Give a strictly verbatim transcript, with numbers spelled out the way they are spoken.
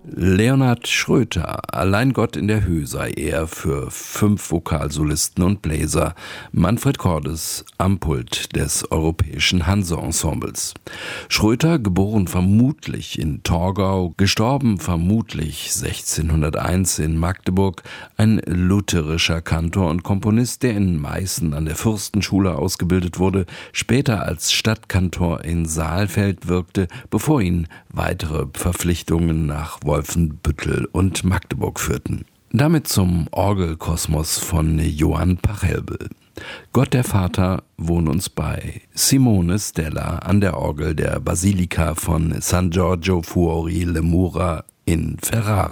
Leonhard Schröter, Allein Gott in der Höh sei er, für fünf Vokalsolisten und Bläser. Manfred Cordes am Pult des Europäischen Hanse-Ensembles. Schröter, geboren vermutlich in Torgau, gestorben vermutlich sechzehnhunderteins in Magdeburg, ein lutherischer Kantor und Komponist, der in Meißen an der Fürstenschule ausgebildet wurde, später als Stadtkantor in Saalfeld wirkte, bevor ihn weitere Verpflichtungen nach Wolfenbüttel und Magdeburg führten. Damit zum Orgelkosmos von Johann Pachelbel. Gott der Vater, wohn uns bei. Simone Stella an der Orgel der Basilika von San Giorgio Fuori le Mura in Ferrara.